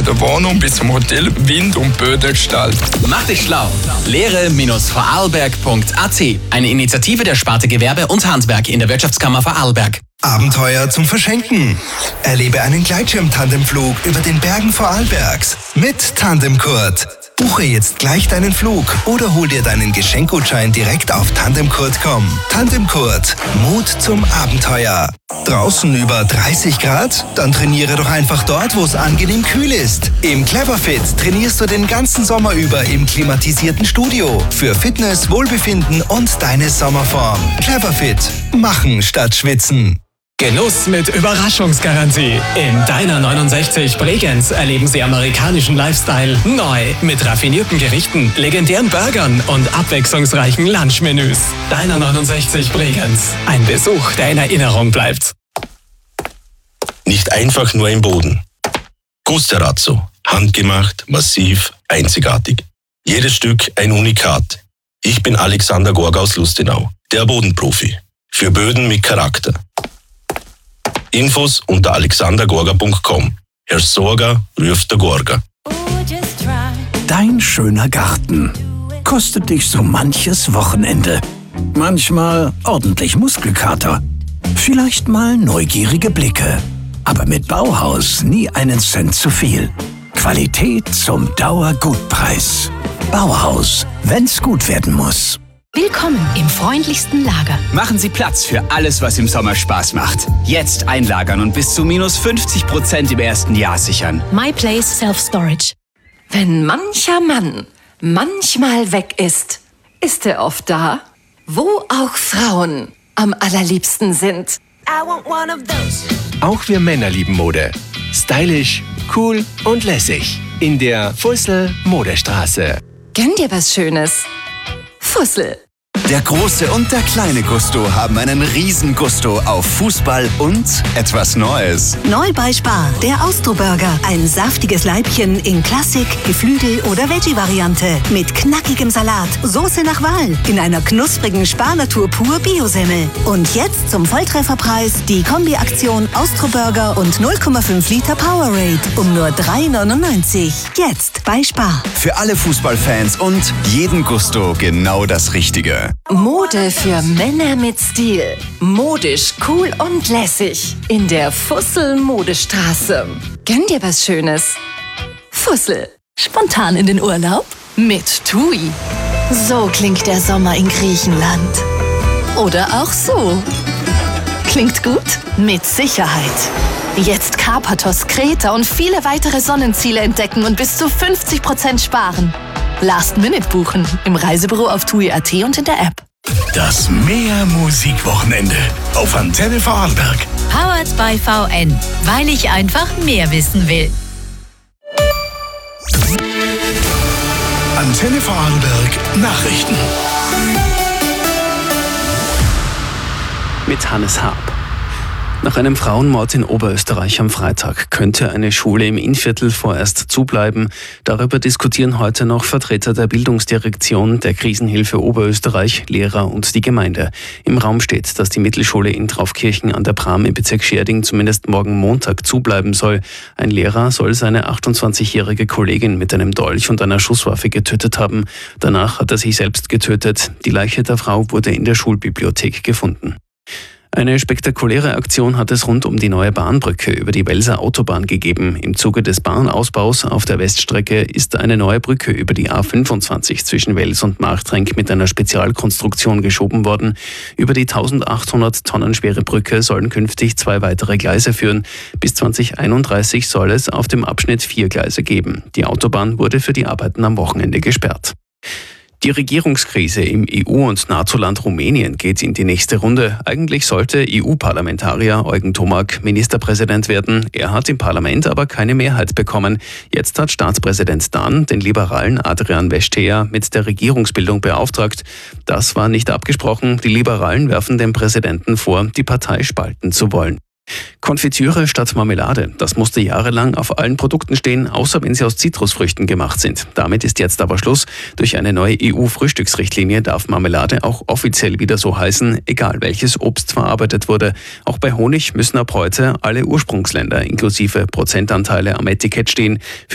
der Wohnung bis zum Hotel Wind- und Böden gestalten. Mach dich schlau. Lehre-vorarlberg.at. Eine Initiative der Sparte Gewerbe und Handwerk in der Wirtschaftskammer Vorarlberg. Abenteuer zum Verschenken. Erlebe einen Gleitschirm-Tandemflug über den Bergen Vorarlbergs mit Tandemkurt. Buche jetzt gleich deinen Flug oder hol dir deinen Geschenkgutschein direkt auf tandemkurt.com. Tandemkurt. Mut zum Abenteuer. Draußen über 30 Grad? Dann trainiere doch einfach dort, wo es angenehm kühl ist. Im Cleverfit trainierst du den ganzen Sommer über im klimatisierten Studio. Für Fitness, Wohlbefinden und deine Sommerform. Cleverfit. Machen statt schwitzen. Genuss mit Überraschungsgarantie. In Deiner 69 Bregenz erleben Sie amerikanischen Lifestyle neu mit raffinierten Gerichten, legendären Burgern und abwechslungsreichen Lunchmenüs. Deiner 69 Bregenz. Ein Besuch, der in Erinnerung bleibt. Nicht einfach nur im Boden. Gusterazzo. Handgemacht, massiv, einzigartig. Jedes Stück ein Unikat. Ich bin Alexander Gorga aus Lustenau, der Bodenprofi. Für Böden mit Charakter. Infos unter alexandergorga.com. Herr Sorga ruft der Gorga. Dein schöner Garten kostet dich so manches Wochenende. Manchmal ordentlich Muskelkater. Vielleicht mal neugierige Blicke. Aber mit Bauhaus nie einen Cent zu viel. Qualität zum Dauergutpreis. Bauhaus, wenn's gut werden muss. Willkommen im freundlichsten Lager. Machen Sie Platz für alles, was im Sommer Spaß macht. Jetzt einlagern und bis zu minus 50% im ersten Jahr sichern. MyPlace Self-Storage. Wenn mancher Mann manchmal weg ist, ist er oft da, wo auch Frauen am allerliebsten sind. Auch wir Männer lieben Mode. Stylisch, cool und lässig. In der Fussel Modestraße. Gönn dir was Schönes. Fussel. Der große und der kleine Gusto haben einen Riesen-Gusto auf Fußball und etwas Neues. Neu bei Spar, der Austro-Burger. Ein saftiges Leibchen in Klassik, Geflügel- oder Veggie-Variante. Mit knackigem Salat, Soße nach Wahl. In einer knusprigen Spar-Natur pur Bio-Semmel. Und jetzt zum Volltrefferpreis die Kombi-Aktion Austro-Burger und 0,5 Liter Powerade. Um nur 3,99. Jetzt bei Spar. Für alle Fußballfans und jeden Gusto genau das Richtige. Mode für Männer mit Stil. Modisch, cool und lässig. In der Fussel Modestraße. Gönn dir was Schönes. Fussel. Spontan in den Urlaub? Mit TUI. So klingt der Sommer in Griechenland. Oder auch so. Klingt gut? Mit Sicherheit. Jetzt Karpathos, Kreta und viele weitere Sonnenziele entdecken und bis zu 50% sparen. Last-Minute buchen im Reisebüro auf TUI.at und in der App. Das Meer-Musikwochenende auf Antenne Vorarlberg. Powered by VN, weil ich einfach mehr wissen will. Antenne Vorarlberg Nachrichten. Mit Hannes Haab. Nach einem Frauenmord in Oberösterreich am Freitag könnte eine Schule im Innviertel vorerst zubleiben. Darüber diskutieren heute noch Vertreter der Bildungsdirektion, der Krisenhilfe Oberösterreich, Lehrer und die Gemeinde. Im Raum steht, dass die Mittelschule in Traufkirchen an der Pram im Bezirk Schärding zumindest morgen Montag zubleiben soll. Ein Lehrer soll seine 28-jährige Kollegin mit einem Dolch und einer Schusswaffe getötet haben. Danach hat er sich selbst getötet. Die Leiche der Frau wurde in der Schulbibliothek gefunden. Eine spektakuläre Aktion hat es rund um die neue Bahnbrücke über die Welser Autobahn gegeben. Im Zuge des Bahnausbaus auf der Weststrecke ist eine neue Brücke über die A25 zwischen Wels und Marchtrenk mit einer Spezialkonstruktion geschoben worden. Über die 1800 Tonnen schwere Brücke sollen künftig 2 weitere Gleise führen. Bis 2031 soll es auf dem Abschnitt 4 Gleise geben. Die Autobahn wurde für die Arbeiten am Wochenende gesperrt. Die Regierungskrise im EU- und NATO-Land Rumänien geht in die nächste Runde. Eigentlich sollte EU-Parlamentarier Eugen Tomak Ministerpräsident werden. Er hat im Parlament aber keine Mehrheit bekommen. Jetzt hat Staatspräsident Dan den Liberalen Adrian Vestea mit der Regierungsbildung beauftragt. Das war nicht abgesprochen. Die Liberalen werfen dem Präsidenten vor, die Partei spalten zu wollen. Konfitüre statt Marmelade, das musste jahrelang auf allen Produkten stehen, außer wenn sie aus Zitrusfrüchten gemacht sind. Damit ist jetzt aber Schluss. Durch eine neue EU-Frühstücksrichtlinie darf Marmelade auch offiziell wieder so heißen, egal welches Obst verarbeitet wurde. Auch bei Honig müssen ab heute alle Ursprungsländer inklusive Prozentanteile am Etikett stehen.